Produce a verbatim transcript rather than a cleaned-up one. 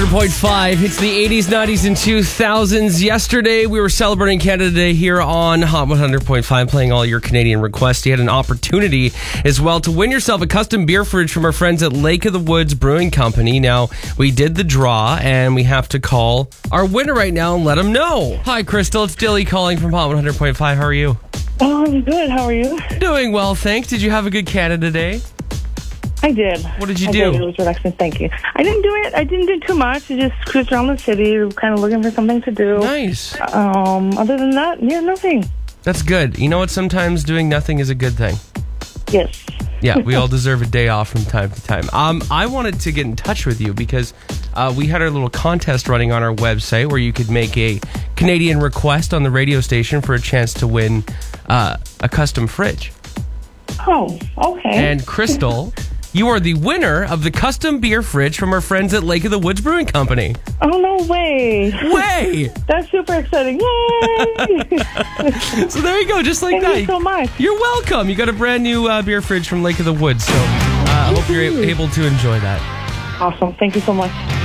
point five. It's the eighties, nineties, and two thousands. Yesterday, we were celebrating Canada Day here on Hot one hundred point five, playing all your Canadian requests. You had an opportunity as well to win yourself a custom beer fridge from our friends at Lake of the Woods Brewing Company. Now, we did the draw, and we have to call our winner right now and let them know. Hi, Crystal. It's Dilly calling from Hot one hundred point five. How are you? Oh, I'm good. How are you? Doing well, thanks. Did you have a good Canada Day? I did. What did you I do? Did. It was relaxing. Thank you. I didn't do it. I didn't do too much. I just cruised around the city, kind of looking for something to do. Nice. Um. Other than that, yeah, nothing. That's good. You know what? Sometimes doing nothing is a good thing. Yes. Yeah, we all deserve a day off from time to time. Um, I wanted to get in touch with you because uh, we had our little contest running on our website where you could make a Canadian request on the radio station for a chance to win uh, a custom fridge. Oh, okay. And Crystal, you are the winner of the custom beer fridge from our friends at Lake of the Woods Brewing Company. Oh, no way. Way! That's super exciting. Yay! So there you go, just like Thank that. you so much. You're welcome. You got a brand new uh, beer fridge from Lake of the Woods. So I uh, hope you're a- able to enjoy that. Awesome. Thank you so much.